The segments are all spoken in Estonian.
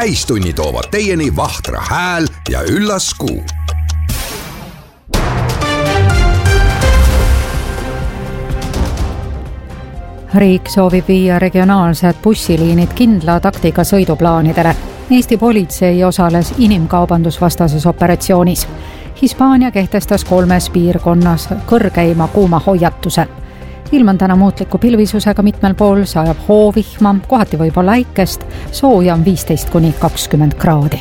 Täistunni toovad teieni Vahtra hääl ja üllas Kuu. Riik soovib viia regionaalsed bussiliinid kindla taktika sõiduplaanidele. Eesti politsei osales inimkaubandusvastases operatsioonis. Hispaania kehtestas 3 piirkonnas kõrgeima kuuma hoiatuse. Ilm on täna muutliku pilvisusega, mitmel pool sajab hoovihma, kohati võib olla äikest, sooja on 15–20 kraadi.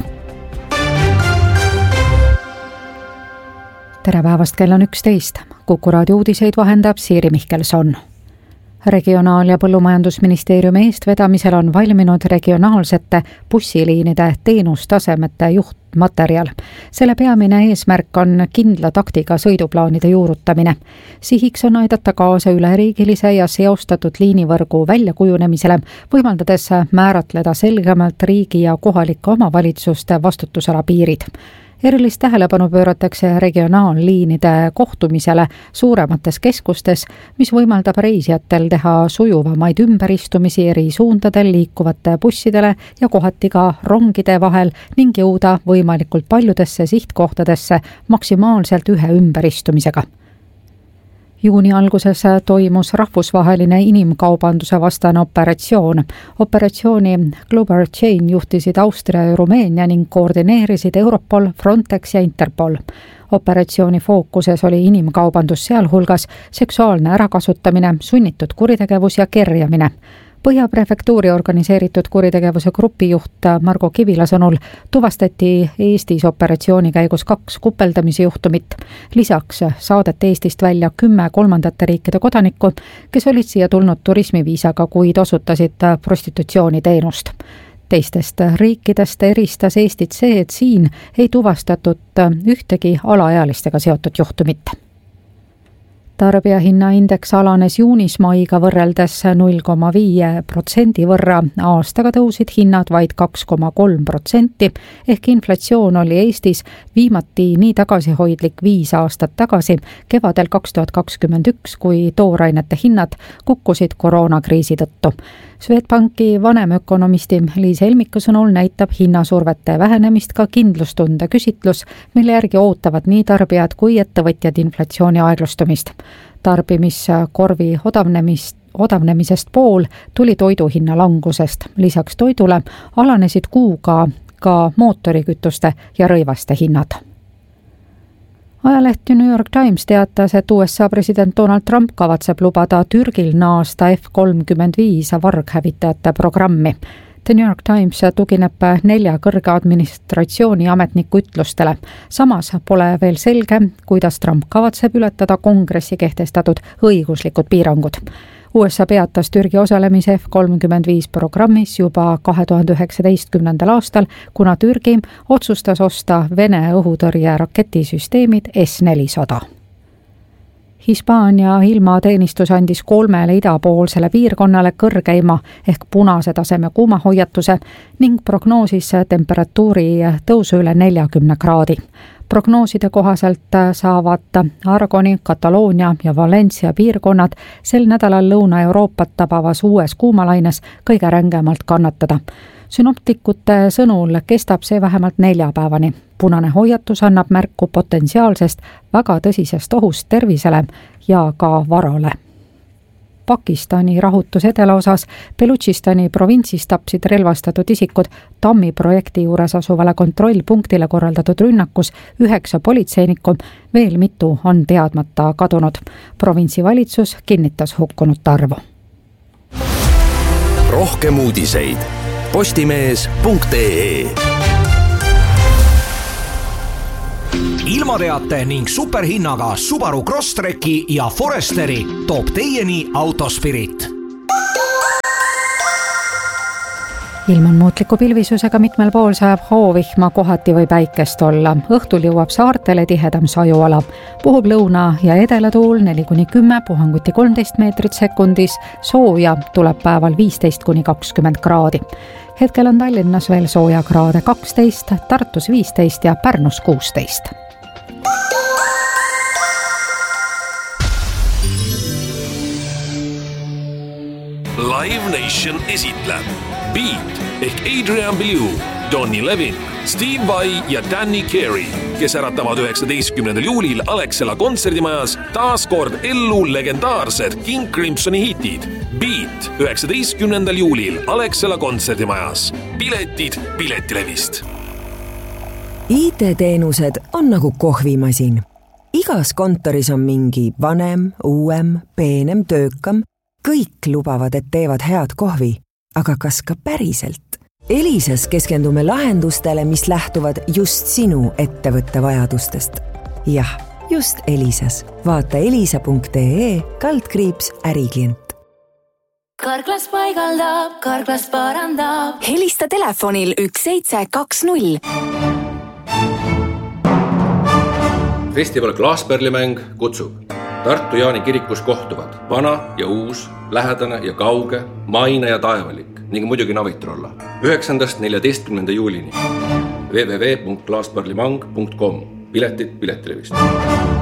Tere päevast, kell on 11. Kuku raadio uudiseid vahendab Siiri Mihkelson. Regionaal- ja Põllumajandusministeeriumi eestvedamisel on valminud regionaalsete bussiliinide teenustasemete juhtmaterjal. Selle peamine eesmärk on kindla taktika sõiduplaanide juurutamine. Sihiks on aidata kaasa üleriigilise ja seostatud liinivõrgu väljakujunemisele, võimaldades määratleda selgemalt riigi ja kohalike omavalitsuste vastutusala piirid. Erilist tähelepanu pööratakse regionaalliinide kohtumisele suuremates keskustes, mis võimaldab reisijatel teha sujuvamaid ümberistumisi eri suundadel liikuvate bussidele ja kohati ka rongide vahel ning jõuda võimalikult paljudesse sihtkohtadesse maksimaalselt ühe ümberistumisega. Juuni alguses toimus rahvusvaheline inimkaubanduse vastane operatsioon. Operatsiooni Global Chain juhtisid Austria ja Rumeenia ning koordineerisid Europol, Frontex ja Interpol. Operatsiooni fookuses oli inimkaubandus, sealhulgas seksuaalne ärakasutamine, sunnitud kuritegevus ja kerjamine. Põhjaprefektuuri organiseeritud kuritegevuse grupijuht Margo Kivila sõnul tuvastati Eestis operatsiooni käigus 2 kupeldamise juhtumit. Lisaks saadeti Eestist välja 10 kolmandate riikide kodanikku, kes olid siia tulnud turismiviisaga, kuid osutasid prostitutsiooniteenust. Teistest riikidest eristas Eestit see, et siin ei tuvastatud ühtegi alaealistega seotud juhtumit. Tarbijahinnaindeks alanes juunis maiga võrreldes 0,5% võrra, aastaga tõusid hinnad vaid 2,3%, ehk inflatsioon oli Eestis viimati nii tagasihoidlik 5 aastat tagasi, kevadel 2021, kui toorainete hinnad kukkusid koroonakriisi tõttu. Swedbanki vanemökonomisti Liis Helmiku sõnul näitab hinnasurvete vähenemist ka kindlustunde küsitlus, mille järgi ootavad nii tarbijad kui ettevõtjad inflatsiooni aeglustumist. Tarbimiskorvi odavnemisest pool tuli toiduhinna langusest. Lisaks toidule alanesid kuuga ka mootorikütuste ja rõivaste hinnad. Ajaleht New York Times teatas, et USA president Donald Trump kavatseb lubada Türgil naasta F-35 varghävitajate programmi. The New York Times tugineb 4 kõrge administratsiooni ametniku ütlustele. Samas pole veel selge, kuidas Trump kavatseb ületada kongressi kehtestatud õiguslikud piirangud. USA peatas Türgi osalemise F-35 programmis juba 2019. aastal, kuna Türgi otsustas osta Vene õhutõrje raketisüsteemid S-400. Hispaania ilmateenistus andis 3 idapoolsele piirkonnale kõrgeima ehk punase taseme kuumahoiatuse ning prognoosis temperatuuri tõusu üle 40 kraadi. Prognooside kohaselt saavad Aragoni, Kataloonia ja Valencia piirkonnad sel nädalal Lõuna-Euroopat tabavas uues kuumalaines kõige rängemalt kannatada. Synoptikute sõnul kestab see vähemalt 4 päevani. Punane hoiatus annab märku potentsiaalsest väga tõsisest ohust tervisele ja ka varale. Pakistani rahutus edelaosas Belutšistani provintsis tapsid relvastatud isikud Tammi projekti juures asuvale kontrollpunktile korraldatud rünnakus 9 politseinikku, veel mitu on teadmata kadunud. Provintsi valitsus kinnitas hukkunute arvu. Rohkem uudiseid postimees.ee. Ilmateate ning superhinnaga Subaru Crosstreki ja Foresteri toob teieni Autospirit. Ilm on muutliku pilvisusega, mitmel pool sajab hoovihma, kohati võib äikest olla. Õhtul jõuab saartele tihedam sajuala. Puhub lõuna- ja edelatuul 4–10, puhanguti 13 meetrit sekundis, sooja tuleb päeval 15–20 kraadi. Hetkel on Tallinnas veel sooja kraade 12, Tartus 15 ja Pärnus 16. Live Nation esitleb Beat ehk Adrian Belew Donny Levin, Steve Vai ja Danny Carey, kes äratavad 19. juulil Alexela kontserdimajas taas kord ellu legendaarsed King Crimsoni hitid. Beat 19. juulil Alexela kontserdimajas. Piletid Piletilevist. IT-teenused on nagu kohvimasin. Igas kontoris on mingi vanem, uuem, peenem, töökam. Kõik lubavad, et teevad head kohvi, aga kas ka päriselt? Elisas keskendume lahendustele, mis lähtuvad just sinu ettevõtte vajadustest. Jah, just Elisas. Vaata elisa.ee/äriklient. Karklas paigaldab, Karklas parandab. Helista telefonil 1720. Festival Klaaspärlimäng kutsub. Tartu Jaani kirikus kohtuvad vana ja uus, lähedane ja kauge, maine ja taevalik ning muidugi Navitrolla. 9.–14. juulini. www.klaaspärlimang.com. Piletid Piletilevist.